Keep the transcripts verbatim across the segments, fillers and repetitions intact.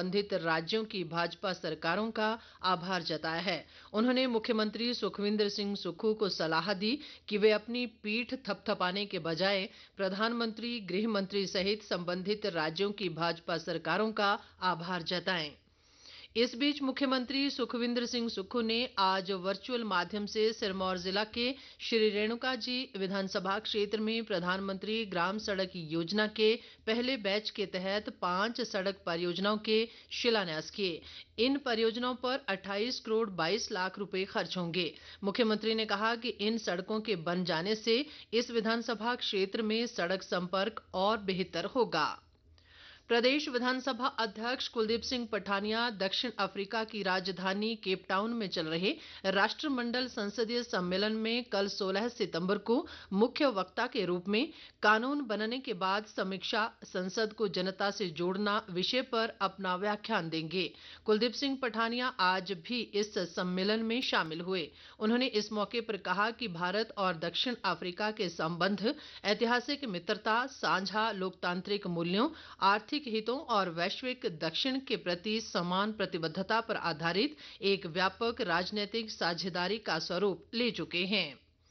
संबंधित राज्यों की भाजपा सरकारों का आभार जताया है। उन्होंने मुख्यमंत्री सुखविंदर सिंह सुक्खू को सलाह दी कि वे अपनी पीठ थपथपाने के बजाय प्रधानमंत्री, गृह मंत्री सहित संबंधित राज्यों की भाजपा सरकारों का आभार जताएं। इस बीच मुख्यमंत्री सुखविंदर सिंह सुक्खू ने आज वर्चुअल माध्यम से सिरमौर जिला के श्री रेणुका जी विधानसभा क्षेत्र में प्रधानमंत्री ग्राम सड़क योजना के पहले बैच के तहत पांच सड़क परियोजनाओं के शिलान्यास किए। इन परियोजनाओं पर अट्ठाईस करोड़ बाईस लाख रुपए खर्च होंगे। मुख्यमंत्री ने कहा कि इन सड़कों के बन जाने से इस विधानसभा क्षेत्र में सड़क संपर्क और बेहतर होगा। प्रदेश विधानसभा अध्यक्ष कुलदीप सिंह पठानिया दक्षिण अफ्रीका की राजधानी केप टाउन में चल रहे राष्ट्रमंडल संसदीय सम्मेलन में कल सोलह सितंबर को मुख्य वक्ता के रूप में कानून बनने के बाद समीक्षा, संसद को जनता से जोड़ना विषय पर अपना व्याख्यान देंगे। कुलदीप सिंह पठानिया आज भी इस सम्मेलन में शामिल हुए। उन्होंने इस मौके पर कहा कि भारत और दक्षिण अफ्रीका के संबंध ऐतिहासिक मित्रता, साझा लोकतांत्रिक मूल्यों, आर्थिक हितों और वैश्विक दक्षिण के प्रति समान प्रतिबद्धता पर आधारित एक व्यापक राजनीतिक साझेदारी का स्वरूप ले चुके हैं।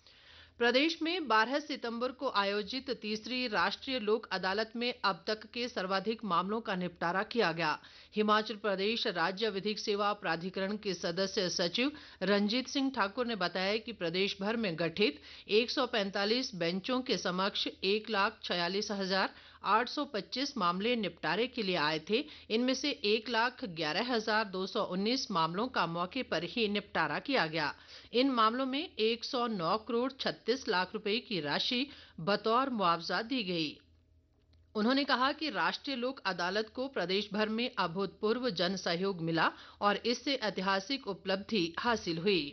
प्रदेश में बारह सितंबर को आयोजित तीसरी राष्ट्रीय लोक अदालत में अब तक के सर्वाधिक मामलों का निपटारा किया गया। हिमाचल प्रदेश राज्य विधिक सेवा प्राधिकरण के सदस्य सचिव रंजीत सिंह ठाकुर ने बताया कि प्रदेश भर में गठित एक सौ पैंतालीस बेंचों के समक्ष एक लाख छियालीस हजार आठ सौ पच्चीस मामले निपटारे के लिए आए थे। इनमें से एक लाख ग्यारह हजार दो सौ उन्नीस मामलों का मौके पर ही निपटारा किया गया। इन मामलों में एक सौ नौ करोड़ छत्तीस लाख रुपए की राशि बतौर मुआवजा दी गई। उन्होंने कहा कि राष्ट्रीय लोक अदालत को प्रदेश भर में अभूतपूर्व जन सहयोग मिला और इससे ऐतिहासिक उपलब्धि हासिल हुई।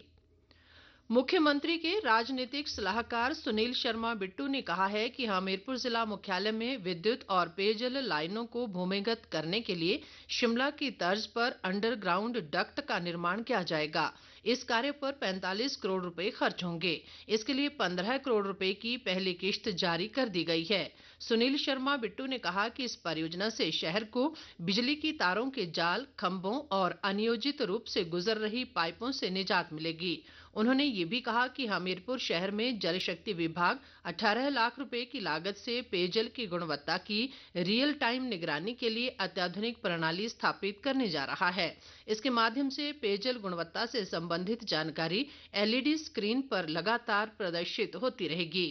मुख्यमंत्री के राजनीतिक सलाहकार सुनील शर्मा बिट्टू ने कहा है कि हमीरपुर जिला मुख्यालय में विद्युत और पेयजल लाइनों को भूमिगत करने के लिए शिमला की तर्ज पर अंडरग्राउंड डक्ट का निर्माण किया जाएगा। इस कार्य पर पैंतालीस करोड़ रुपए खर्च होंगे। इसके लिए पंद्रह करोड़ रुपए की पहली किश्त जारी कर दी गई है। सुनील शर्मा बिट्टू ने कहा कि इस परियोजना से शहर को बिजली की तारों के जाल, खंभों और अनियोजित रूप से गुजर रही पाइपों से निजात मिलेगी। उन्होंने ये भी कहा कि हमीरपुर शहर में जल शक्ति विभाग अठारह लाख रुपए की लागत से पेयजल की गुणवत्ता की रियल टाइम निगरानी के लिए अत्याधुनिक प्रणाली स्थापित करने जा रहा है। इसके माध्यम से पेयजल गुणवत्ता से संबंधित जानकारी एलईडी स्क्रीन पर लगातार प्रदर्शित होती रहेगी।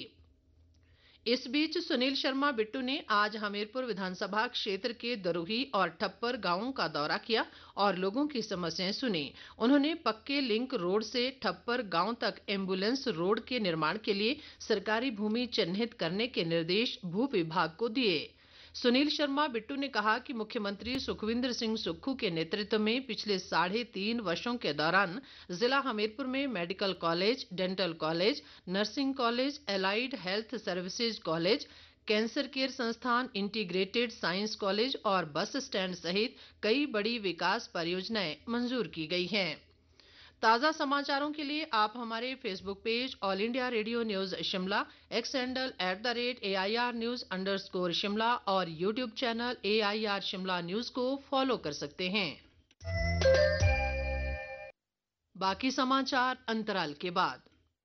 इस बीच सुनील शर्मा बिट्टू ने आज हमीरपुर विधानसभा क्षेत्र के दरुही और ठप्पर गांवों का दौरा किया और लोगों की समस्याएं सुनी। उन्होंने पक्के लिंक रोड से ठप्पर गांव तक एम्बुलेंस रोड के निर्माण के लिए सरकारी भूमि चिन्हित करने के निर्देश भू विभाग को दिए। सुनील शर्मा बिट्टू ने कहा कि मुख्यमंत्री सुखविंदर सिंह सुक्खू के नेतृत्व में पिछले साढ़े तीन वर्षों के दौरान जिला हमीरपुर में medical college, dental college, nursing college, allied health services college, cancer care संस्थान, इंटीग्रेटेड साइंस कॉलेज और बस स्टैंड सहित कई बड़ी विकास परियोजनाएं मंजूर की गई हैं। ताज़ा समाचारों के लिए आप हमारे Facebook page all India radio news Shimla, x handle at the rate A I R news under score Shimla और YouTube channel A I R Shimla news को फॉलो कर सकते हैं। बाकी समाचार अंतराल के बाद।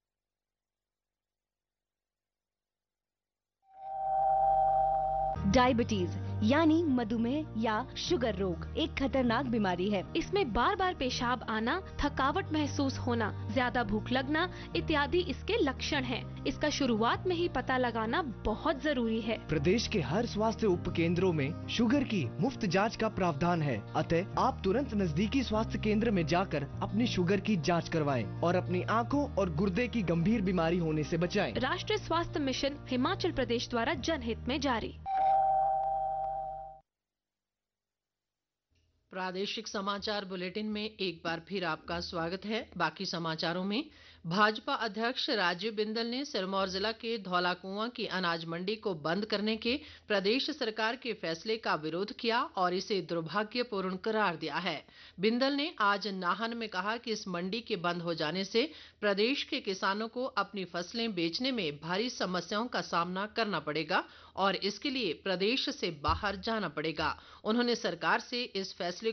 डायबिटीज यानी मधुमेह या शुगर रोग एक खतरनाक बीमारी है। इसमें बार बार पेशाब आना, थकावट महसूस होना, ज्यादा भूख लगना इत्यादि इसके लक्षण हैं। इसका शुरुआत में ही पता लगाना बहुत जरूरी है। प्रदेश के हर स्वास्थ्य उप केंद्रों में शुगर की मुफ्त जांच का प्रावधान है। अतः आप तुरंत नजदीकी स्वास्थ्य केंद्र में जाकर अपनी शुगर की जांच करवाएं और अपनी आँखों और गुर्दे की गंभीर बीमारी होने से बचाएं। राष्ट्रीय स्वास्थ्य मिशन हिमाचल प्रदेश द्वारा जनहित में जारी। प्रादेशिक समाचार बुलेटिन में एक बार फिर आपका स्वागत है। बाकी समाचारों में भाजपा अध्यक्ष राजीव बिंदल ने सिरमौर जिला के धौलाकुआं की अनाज मंडी को बंद करने के प्रदेश सरकार के फैसले का विरोध किया और इसे दुर्भाग्यपूर्ण करार दिया है। बिंदल ने आज नाहन में कहा कि इस मंडी के बंद हो जाने से प्रदेश के किसानों को अपनी फसलें बेचने में भारी समस्याओं का सामना करना पड़ेगा और इसके लिए प्रदेश से बाहर जाना पड़ेगा। उन्होंने सरकार से इस फैसले